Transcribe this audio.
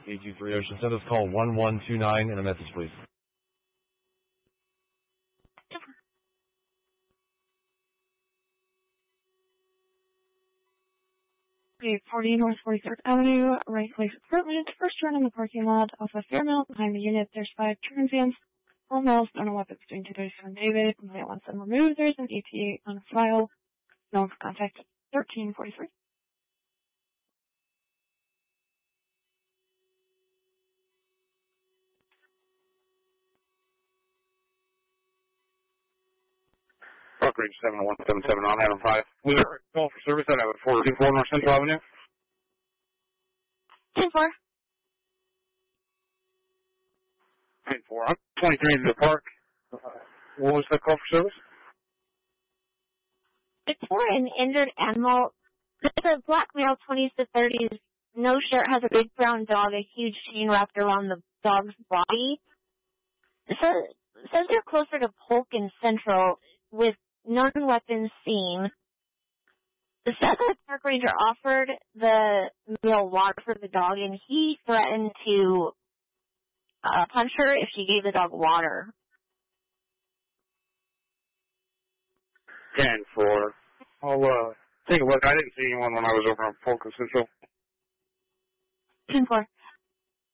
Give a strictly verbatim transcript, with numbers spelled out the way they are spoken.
eight two three Ocean. Send us call one one two nine and a message, please. eight forty North forty-third Avenue, right place apartment, first turn in the parking lot off of Fairmount. Behind the unit, there's five transams. All males, no weapons between two thirty-seven David. You might want them removed. There's an E T A on file. No one for contact thirteen forty-three. Rock Ridge seven one seven seven on Adam five. Was there a call for service that I would four two four North Central Avenue? ten four. ten four. I'm twenty-three into the park. Uh, what was that call for service? It's for an injured animal. It's a black male, twenties to thirties. No shirt, has a big brown dog, a huge chain wrapped around the dog's body. It says, it says you're closer to Polk and Central with non-weapons seen. The says the park ranger offered the male water for the dog, and he threatened to uh, punch her if she gave the dog water. ten four. I'll uh, take a look. I didn't see anyone when I was over on Polk and Central. ten four.